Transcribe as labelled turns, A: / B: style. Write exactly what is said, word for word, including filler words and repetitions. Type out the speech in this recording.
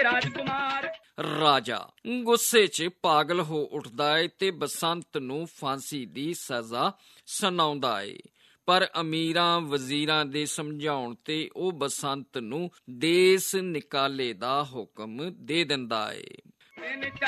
A: ਰਾਜਕੁਮਾਰ।
B: ਰਾਜਾ ਗੁੱਸੇ 'ਚ ਪਾਗਲ ਹੋ ਉੱਠਦਾ ਏ ਤੇ ਬਸੰਤ ਨੂੰ ਫਾਂਸੀ ਦੀ ਸਜ਼ਾ ਸੁਣਾਉਂਦਾ ਏ, ਪਰ ਅਮੀਰਾਂ ਵਜ਼ੀਰਾਂ ਦੇ ਸਮਝਾਉਣ ਤੇ ਉਹ ਬਸੰਤ ਨੂੰ ਦੇਸ ਨਿਕਾਲੇ ਦਾ ਹੁਕਮ ਦੇ ਦਿੰਦਾ ਏ।